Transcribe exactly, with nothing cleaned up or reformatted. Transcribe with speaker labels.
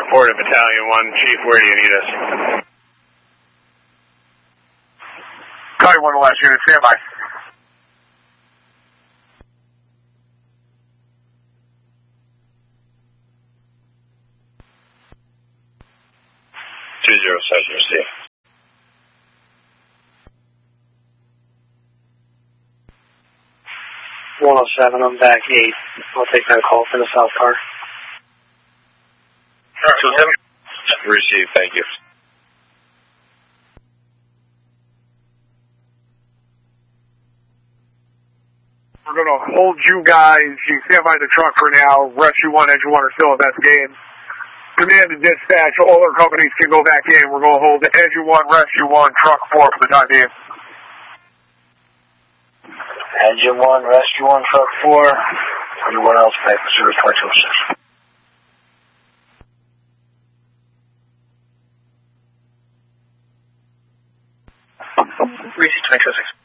Speaker 1: Report to Battalion one. Chief, where do you need us?
Speaker 2: Battalion one, the last unit, stand by.
Speaker 1: two zero seven, you're safe.
Speaker 3: one oh seven, I'm back eight. I'll take that call for the South Car.
Speaker 1: two oh seven. Received, thank you.
Speaker 2: We're going to hold you guys. You can stand by the truck for now. Rescue one, Engine one are still investigating. Command and dispatch, all our companies can go back in. We're going to hold the Engine one, Rescue one, Truck four for the time being.
Speaker 3: Engine one, Rescue one, Truck four. Everyone else back to service twenty-two oh six.
Speaker 4: Receive twenty-two oh six.